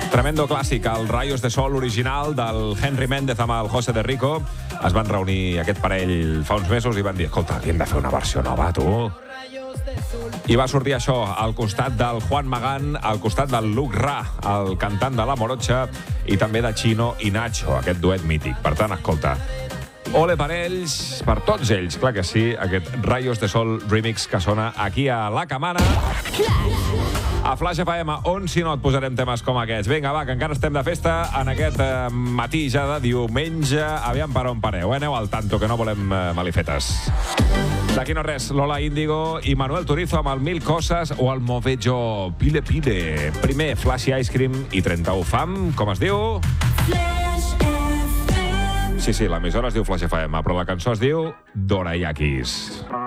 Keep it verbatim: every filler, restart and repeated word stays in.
Tremendo clàssic, el Rayos de Sol original del Henry Méndez amb el José de Rico. Es van reunir aquest parell fa uns mesos i van dir, escolta, hem de fer una versió nova, tu. I va sortir això, al costat del Juan Magán, al costat del Luc Ra, el cantant de La Morocha, i també de Chino i Nacho, aquest duet mític. Per tant, escolta, ole per ells, per tots ells, clar que sí, aquest Rayos de Sol remix que sona aquí a La Camana. A Flash F M, on si no et posarem temes com aquests. Vinga, va, que encara estem de festa en aquest eh, matí ja de diumenge. Aviam per on pareu, eh? Aneu al tanto, que no volem eh, malifetes. D'aquí no res, Lola Índigo i Manuel Turizo amb el Mil Coses o el Movejo Pile Pile. Primer, Flash i Ice Cream i trenta-u Fam, com es diu? Flash F M. Sí, sí, l'emissora es diu Flash F M, però la cançó es diu Dorayakis.